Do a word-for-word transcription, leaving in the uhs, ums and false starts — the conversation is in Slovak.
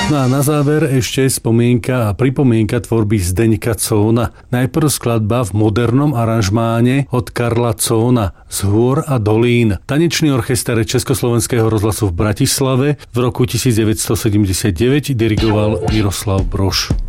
No a na záver ešte spomienka a pripomienka tvorby Zdeňka Cóna. Najprv skladba v modernom aranžmáne od Karla Cóna Z hôr a dolín. Tanečný orchester Československého rozhlasu v Bratislave v roku devätnásť sedemdesiatdeväť dirigoval Miroslav Brož.